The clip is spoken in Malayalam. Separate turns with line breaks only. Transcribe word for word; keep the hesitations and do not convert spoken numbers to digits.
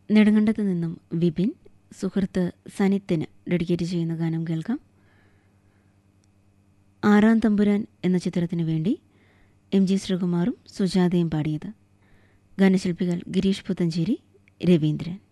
നെടുങ്കണ്ടത്ത് നിന്നും വിപിൻ സുഹൃത്ത് സനിത്തിന് ഡെഡിക്കേറ്റ് ചെയ്യുന്ന ഗാനം കേൾക്കാം. ആറാം തമ്പുരാൻ എന്ന ചിത്രത്തിനു വേണ്ടി എം ജി ശ്രീകുമാറും സുജാതയും പാടിയത്. ഗാനശില്പികൾ ഗിരീഷ് പുത്തഞ്ചേരി, രവീന്ദ്രൻ.